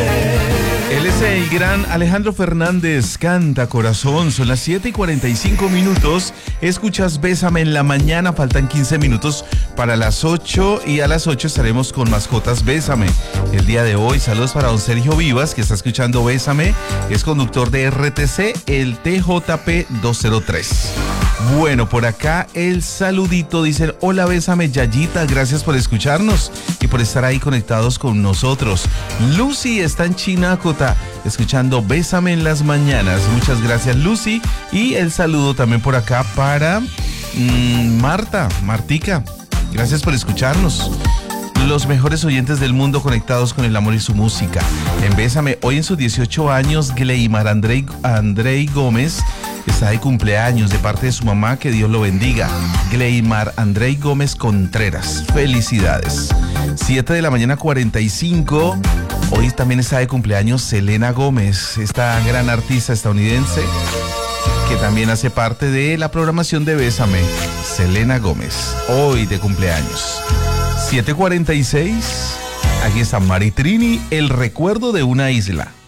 Él es el gran Alejandro Fernández, canta corazón. Son las 7:45. Escuchas Bésame en la mañana, faltan 15 minutos para las 8 y a las 8 estaremos con Mascotas Bésame. El día de hoy, saludos para don Sergio Vivas, que está escuchando Bésame, es conductor de RTC, el TJP 203. Bueno, por acá el saludito, dicen: hola Bésame Yayita, gracias por escucharnos y por estar ahí conectados con nosotros. Lucy está en Chinacota, escuchando Bésame en las mañanas. Muchas gracias, Lucy. Y el saludo también por acá para Martica, gracias por escucharnos. Los mejores oyentes del mundo conectados con el amor y su música. En Bésame, hoy en sus 18 años, Gleimar Andrei Gómez está de cumpleaños de parte de su mamá, que Dios lo bendiga. Gleimar Andrei Gómez Contreras, felicidades. 7:45. Hoy también está de cumpleaños Selena Gómez, esta gran artista estadounidense que también hace parte de la programación de Bésame. Selena Gómez, hoy de cumpleaños. 7:46. Aquí está Maritrini, El recuerdo de una isla.